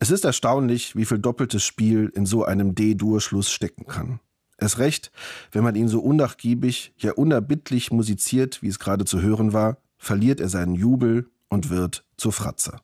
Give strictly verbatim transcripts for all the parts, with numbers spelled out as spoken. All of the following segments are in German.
Es ist erstaunlich, wie viel doppeltes Spiel in so einem D-Dur-Schluss stecken kann. Erst recht, wenn man ihn so unnachgiebig, ja unerbittlich musiziert, wie es gerade zu hören war, verliert er seinen Jubel und wird zur Fratze.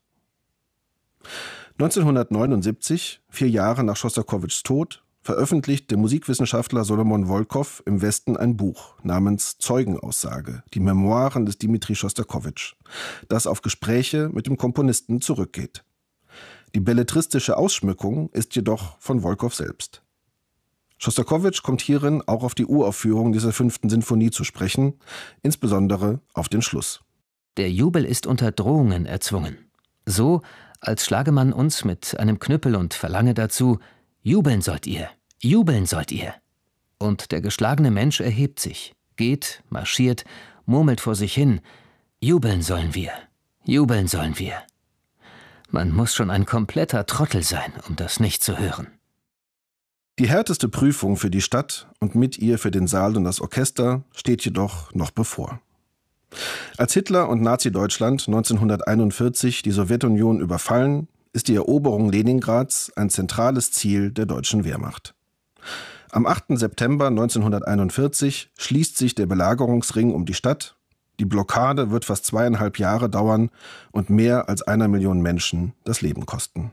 neunzehnhundertneunundsiebzig, vier Jahre nach Schostakowitschs Tod, veröffentlicht der Musikwissenschaftler Solomon Wolkow im Westen ein Buch namens Zeugenaussage, die Memoiren des Dimitri Schostakowitsch, das auf Gespräche mit dem Komponisten zurückgeht. Die belletristische Ausschmückung ist jedoch von Wolkow selbst. Schostakowitsch kommt hierin auch auf die Uraufführung dieser fünften Sinfonie zu sprechen, insbesondere auf den Schluss. Der Jubel ist unter Drohungen erzwungen. So, als schlage man uns mit einem Knüppel und verlange dazu: Jubeln sollt ihr, jubeln sollt ihr. Und der geschlagene Mensch erhebt sich, geht, marschiert, murmelt vor sich hin: Jubeln sollen wir, jubeln sollen wir. Man muss schon ein kompletter Trottel sein, um das nicht zu hören. Die härteste Prüfung für die Stadt und mit ihr für den Saal und das Orchester steht jedoch noch bevor. Als Hitler und Nazi-Deutschland neunzehnhunderteinundvierzig die Sowjetunion überfallen, ist die Eroberung Leningrads ein zentrales Ziel der deutschen Wehrmacht. Am achten September neunzehnhunderteinundvierzig schließt sich der Belagerungsring um die Stadt. Die Blockade wird fast zweieinhalb Jahre dauern und mehr als einer Million Menschen das Leben kosten.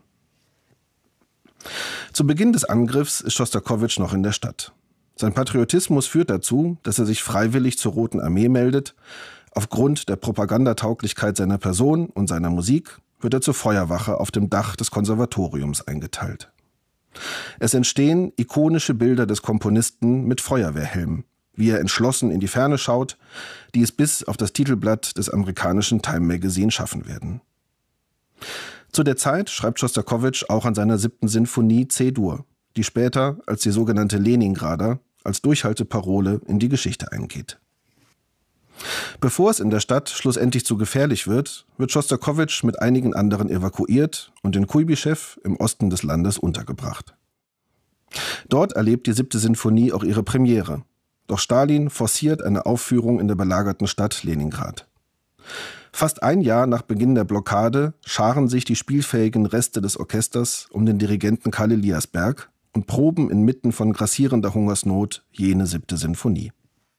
Zu Beginn des Angriffs ist Schostakowitsch noch in der Stadt. Sein Patriotismus führt dazu, dass er sich freiwillig zur Roten Armee meldet. Aufgrund der Propagandatauglichkeit seiner Person und seiner Musik wird er zur Feuerwache auf dem Dach des Konservatoriums eingeteilt. Es entstehen ikonische Bilder des Komponisten mit Feuerwehrhelm, wie er entschlossen in die Ferne schaut, die es bis auf das Titelblatt des amerikanischen Time Magazine schaffen werden. Zu der Zeit schreibt Schostakowitsch auch an seiner siebten Sinfonie C-Dur, die später als die sogenannte Leningrader als Durchhalteparole in die Geschichte eingeht. Bevor es in der Stadt schlussendlich zu gefährlich wird, wird Schostakowitsch mit einigen anderen evakuiert und in Kuibyschew im Osten des Landes untergebracht. Dort erlebt die siebte Sinfonie auch ihre Premiere. Doch Stalin forciert eine Aufführung in der belagerten Stadt Leningrad. Fast ein Jahr nach Beginn der Blockade scharen sich die spielfähigen Reste des Orchesters um den Dirigenten Karl Eliasberg und proben inmitten von grassierender Hungersnot jene siebte Sinfonie.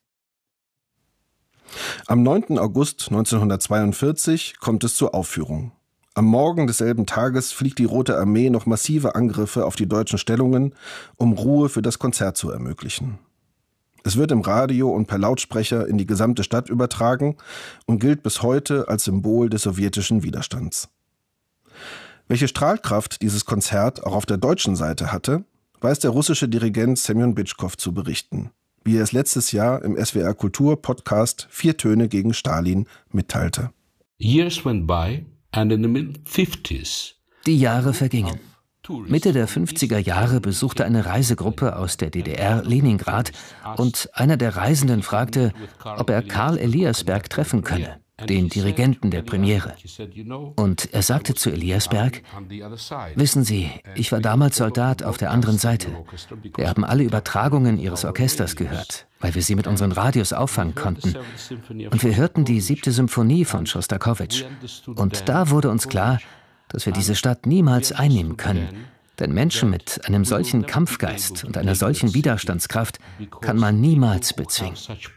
Am neunten August neunzehnhundertzweiundvierzig kommt es zur Aufführung. Am Morgen desselben Tages fliegt die Rote Armee noch massive Angriffe auf die deutschen Stellungen, um Ruhe für das Konzert zu ermöglichen. Es wird im Radio und per Lautsprecher in die gesamte Stadt übertragen und gilt bis heute als Symbol des sowjetischen Widerstands. Welche Strahlkraft dieses Konzert auch auf der deutschen Seite hatte, weiß der russische Dirigent Semjon Bitschkow zu berichten, wie er es letztes Jahr im S W R Kultur Podcast Vier Töne gegen Stalin mitteilte. Years went by and in the mid fifties. Die Jahre vergingen. Mitte der fünfziger Jahre besuchte eine Reisegruppe aus der D D R Leningrad und einer der Reisenden fragte, ob er Karl Eliasberg treffen könne, den Dirigenten der Premiere. Und er sagte zu Eliasberg: Wissen Sie, ich war damals Soldat auf der anderen Seite. Wir haben alle Übertragungen Ihres Orchesters gehört, weil wir sie mit unseren Radios auffangen konnten. Und wir hörten die siebte Symphonie von Schostakowitsch. Und da wurde uns klar, dass wir diese Stadt niemals einnehmen können. Denn Menschen mit einem solchen Kampfgeist und einer solchen Widerstandskraft kann man niemals bezwingen.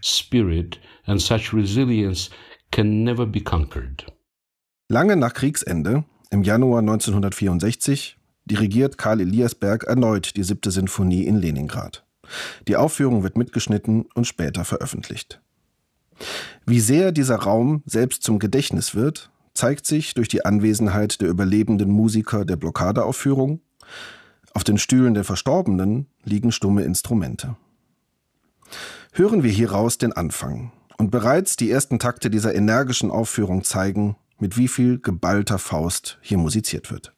Lange nach Kriegsende, im Januar neunzehnhundertvierundsechzig, dirigiert Karl Eliasberg erneut die siebte Sinfonie in Leningrad. Die Aufführung wird mitgeschnitten und später veröffentlicht. Wie sehr dieser Raum selbst zum Gedächtnis wird, zeigt sich durch die Anwesenheit der überlebenden Musiker der Blockadeaufführung. Auf den Stühlen der Verstorbenen liegen stumme Instrumente. Hören wir hieraus den Anfang. Und bereits die ersten Takte dieser energischen Aufführung zeigen, mit wie viel geballter Faust hier musiziert wird.